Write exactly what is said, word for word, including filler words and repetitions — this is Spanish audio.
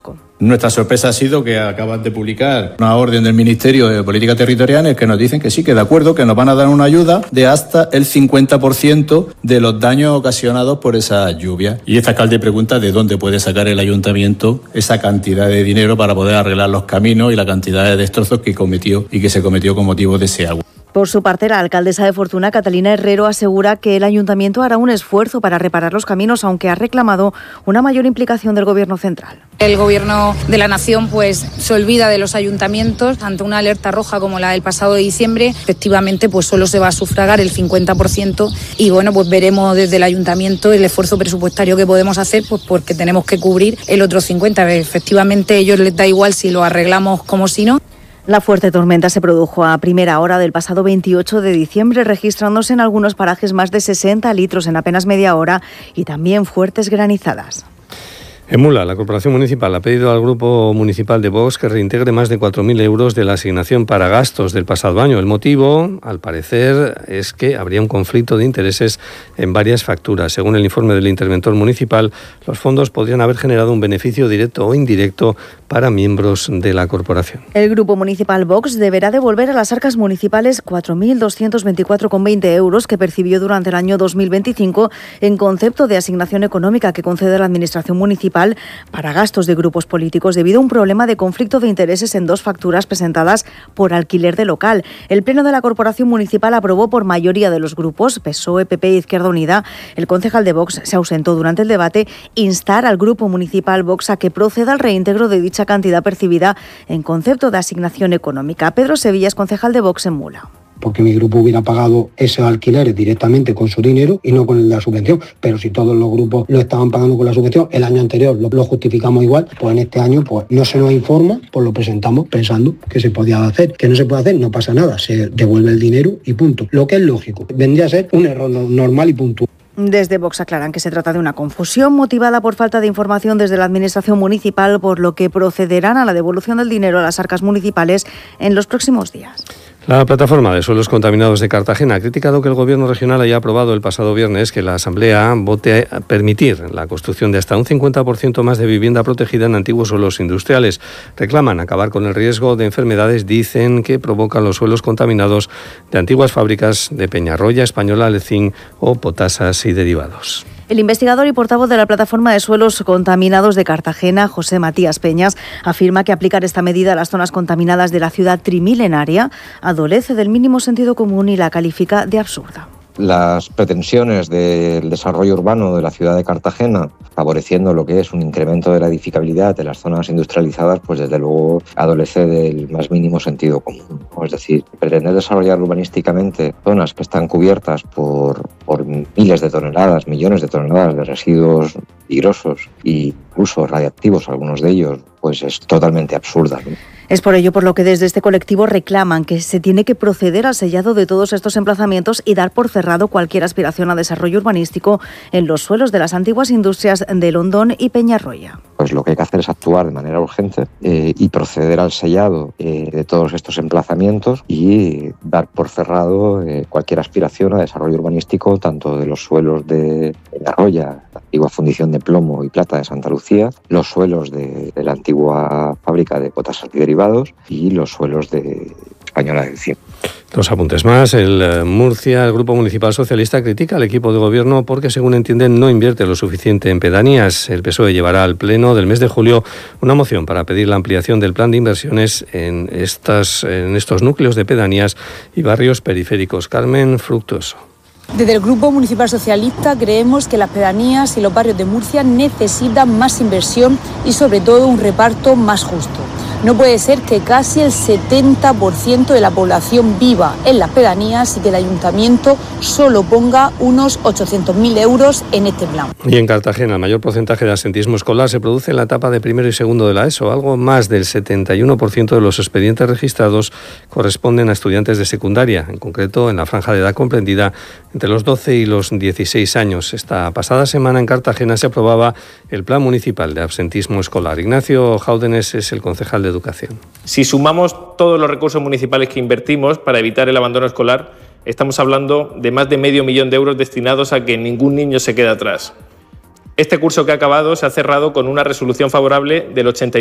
Nuestra sorpresa ha sido que acaban de publicar una orden del Ministerio de Política Territorial en el que nos dicen que sí, que de acuerdo, que nos van a dar una ayuda de hasta el cincuenta por ciento de los daños ocasionados por esa lluvia. Y este alcalde pregunta de dónde puede sacar el ayuntamiento esa cantidad de dinero para poder arreglar los caminos y la cantidad de destrozos que cometió y que se cometió con motivo de ese agua. Por su parte, la alcaldesa de Fortuna, Catalina Herrero, asegura que el ayuntamiento hará un esfuerzo para reparar los caminos, aunque ha reclamado una mayor implicación del Gobierno central. El Gobierno de la Nación pues se olvida de los ayuntamientos ante una alerta roja como la del pasado de diciembre. Efectivamente, pues solo se va a sufragar el cincuenta por ciento y bueno, pues veremos desde el ayuntamiento el esfuerzo presupuestario que podemos hacer, pues porque tenemos que cubrir el otro cincuenta por ciento. Efectivamente, a ellos les da igual si lo arreglamos como si no. La fuerte tormenta se produjo a primera hora del pasado veintiocho de diciembre, registrándose en algunos parajes más de sesenta litros en apenas media hora y también fuertes granizadas. En Mula, la Corporación Municipal ha pedido al Grupo Municipal de Vox que reintegre más de cuatro mil euros de la asignación para gastos del pasado año. El motivo, al parecer, es que habría un conflicto de intereses en varias facturas. Según el informe del interventor municipal, los fondos podrían haber generado un beneficio directo o indirecto para miembros de la corporación. El Grupo Municipal Vox deberá devolver a las arcas municipales cuatro mil doscientos veinticuatro coma veinte euros que percibió durante el año dos mil veinticinco en concepto de asignación económica que concede la Administración municipal para gastos de grupos políticos debido a un problema de conflicto de intereses en dos facturas presentadas por alquiler de local. El Pleno de la Corporación Municipal aprobó por mayoría de los grupos, P S O E, P P e Izquierda Unida. El concejal de Vox se ausentó durante el debate, instar al Grupo Municipal Vox a que proceda al reintegro de dicha cantidad percibida en concepto de asignación económica. Pedro Sevilla es concejal de Vox en Mula. Porque mi grupo hubiera pagado esos alquileres directamente con su dinero y no con la subvención. Pero si todos los grupos lo estaban pagando con la subvención, el año anterior lo, lo justificamos igual, pues en este año pues no se nos informa, pues lo presentamos pensando que se podía hacer. Que no se puede hacer, no pasa nada, se devuelve el dinero y punto. Lo que es lógico, vendría a ser un error normal y puntual. Desde Vox aclaran que se trata de una confusión motivada por falta de información desde la Administración municipal, por lo que procederán a la devolución del dinero a las arcas municipales en los próximos días. La Plataforma de Suelos Contaminados de Cartagena ha criticado que el Gobierno regional haya aprobado el pasado viernes que la Asamblea vote a permitir la construcción de hasta un cincuenta por ciento más de vivienda protegida en antiguos suelos industriales. Reclaman acabar con el riesgo de enfermedades, dicen, que provocan los suelos contaminados de antiguas fábricas de Peñarroya, Española, Alecín o Potasas y derivados. El investigador y portavoz de la Plataforma de Suelos Contaminados de Cartagena, José Matías Peñas, afirma que aplicar esta medida a las zonas contaminadas de la ciudad trimilenaria adolece del mínimo sentido común y la califica de absurda. Las pretensiones del desarrollo urbano de la ciudad de Cartagena, favoreciendo lo que es un incremento de la edificabilidad de las zonas industrializadas, pues desde luego adolece del más mínimo sentido común. Es decir, pretender desarrollar urbanísticamente zonas que están cubiertas por, por miles de toneladas, millones de toneladas de residuos peligrosos e incluso radiactivos, algunos de ellos, pues es totalmente absurda, ¿no? Es por ello por lo que desde este colectivo reclaman que se tiene que proceder al sellado de todos estos emplazamientos y dar por cerrado cualquier aspiración a desarrollo urbanístico en los suelos de las antiguas industrias de Londón y Peñarroya. Pues lo que hay que hacer es actuar de manera urgente eh, y proceder al sellado eh, de todos estos emplazamientos y dar por cerrado eh, cualquier aspiración a desarrollo urbanístico tanto de los suelos de Peñarroya, la antigua fundición de plomo y plata de Santa Lucía, los suelos de, de la antigua fábrica de Potasas y derivados y los suelos de Española del Cien. Dos apuntes más. El Murcia, el Grupo Municipal Socialista, critica al equipo de gobierno porque, según entienden, no invierte lo suficiente en pedanías. El P S O E llevará al Pleno del mes de julio una moción para pedir la ampliación del plan de inversiones en, estas, en estos núcleos de pedanías y barrios periféricos. Carmen Fructuoso. Desde el Grupo Municipal Socialista creemos que las pedanías y los barrios de Murcia necesitan más inversión y sobre todo un reparto más justo. No puede ser que casi el setenta por ciento de la población viva en las pedanías y que el ayuntamiento solo ponga unos ochocientos mil euros en este plan. Y en Cartagena, el mayor porcentaje de absentismo escolar se produce en la etapa de primero y segundo de la ESO. Algo más del setenta y uno por ciento de los expedientes registrados corresponden a estudiantes de secundaria, en concreto en la franja de edad comprendida entre los doce y los dieciséis años. Esta pasada semana en Cartagena se aprobaba el Plan Municipal de Absentismo Escolar. Ignacio Jáudenes es el concejal de Educación. Si sumamos todos los recursos municipales que invertimos para evitar el abandono escolar, estamos hablando de más de medio millón de euros destinados a que ningún niño se quede atrás. Este curso que ha acabado se ha cerrado con una resolución favorable del ochenta y